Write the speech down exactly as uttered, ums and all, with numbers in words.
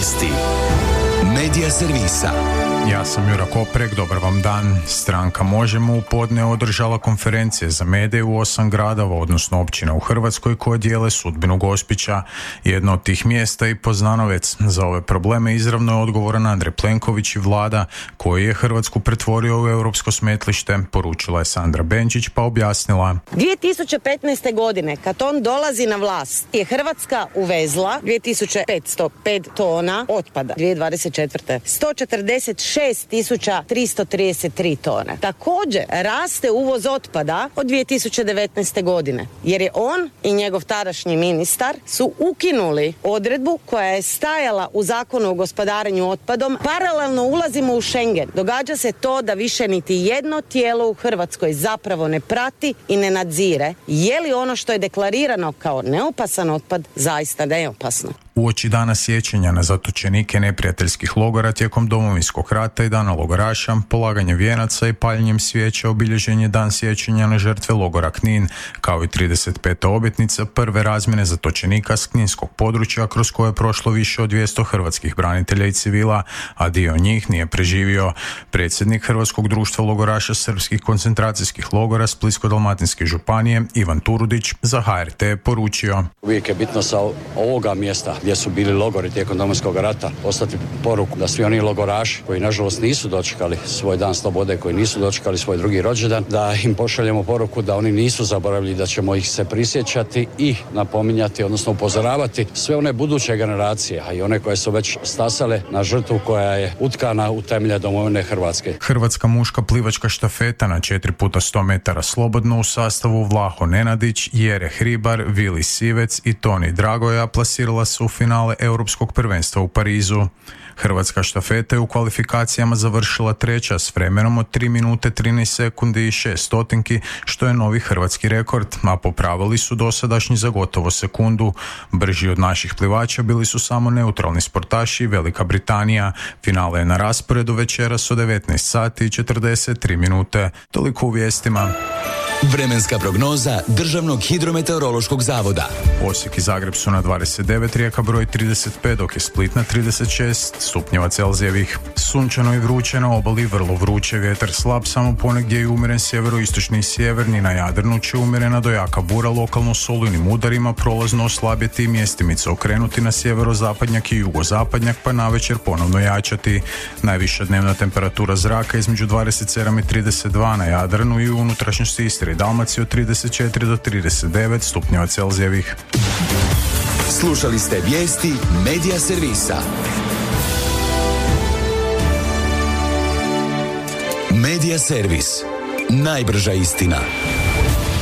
Vijesti Medija servisa. Ja sam Jura Koprek, dobar vam dan. Stranka Možemo u podne održala konferencije za medije u osam gradova, odnosno općina u Hrvatskoj koje dijele sudbinu Gospića. Jedno od tih mjesta i Poznanovec. Za ove probleme izravno je odgovoran Andrej Plenković i vlada koji je Hrvatsku pretvorio u europsko smetlište, poručila je Sandra Benčić pa objasnila. dvije tisuće petnaeste. godine, kad on dolazi na vlast, je Hrvatska uvezla dvije tisuće petsto pet tona otpada. dvije tisuće dvadeset četvrte. sto četrdeset šest tisuća tristo trideset tri tone. Također raste uvoz otpada od dvije tisuće devetnaeste. godine, jer je on i njegov tadašnji ministar su ukinuli odredbu koja je stajala u Zakonu o gospodarenju otpadom. Paralelno ulazimo u Schengen. Događa se to da više niti jedno tijelo u Hrvatskoj zapravo ne prati i ne nadzire je li ono što je deklarirano kao neopasan otpad zaista neopasno. Uoči dana sjećanja na zatočenike neprijateljskih logora tijekom Domovinskog rata i dana logoraša, polaganje vijenaca i paljenjem svijeća obilježen je dan sjećanja na žrtve logora Knin, kao i trideset peta obljetnica prve razmjene zatočenika s kninskog područja kroz koje je prošlo više od dvjesto hrvatskih branitelja i civila, a dio njih nije preživio. Predsjednik Hrvatskog društva logoraša srpskih koncentracijskih logora Splitsko-dalmatinske županije Ivan Turudić za H R T je poručio: Uvijek je bitno sa ovoga mjesta gdje su bili logori tijekom Domovinskog rata poslati poruku da svi oni logoraši koji nažalost nisu dočekali svoj dan slobode, koji nisu dočekali svoj drugi rođendan, da im pošaljemo poruku da oni nisu zaboravili, da ćemo ih se prisjećati i napominjati, odnosno upozoravati sve one buduće generacije, a i one koje su već stasale na žrtvu koja je utkana u temelje domovine Hrvatske. Hrvatska muška plivačka štafeta na četiri puta sto metara slobodno u sastavu Vlaho Nenadić, Jere Hribar, Vili Sivec i Toni Dragoja plasirala se u finale Europskog prvenstva u Parizu. Hrvatska štafeta je u kvalifikacijama završila treća s vremenom od tri minute trinaest sekundi i šest stotinki, što je novi hrvatski rekord, a popravili su dosadašnji za gotovo sekundu. Brži od naših plivača bili su samo neutralni sportaši i Velika Britanija. Finale je na rasporedu večeras od devetnaest sati i četrdeset tri minute. Toliko u vijestima. Vremenska prognoza Državnog hidrometeorološkog zavoda. Osijek i Zagreb su na dvadeset devet, Rijeka broj trideset pet, dok je Split na trideset šest stupnjeva Celzijevih. Sunčano i vruće na obali, vrlo vruće, vjetar slab, samo ponegdje i umjeren sjeveroistočni i sjeverni, na Jadranu će umjerena do jaka bura, lokalno s olujnim udarima, prolazno oslabjeti i mjestimice okrenuti na sjeverozapadnjak i jugozapadnjak, pa navečer ponovno jačati. Najviša dnevna temperatura zraka između dvadeset sedam i trideset dva na Jadranu i u unutrašnjosti Istre i Dalmacije od trideset četiri do trideset devet stupnjeva Celzijevih. Slušali ste vijesti Medija servisa. Medija servis. Najbrža istina.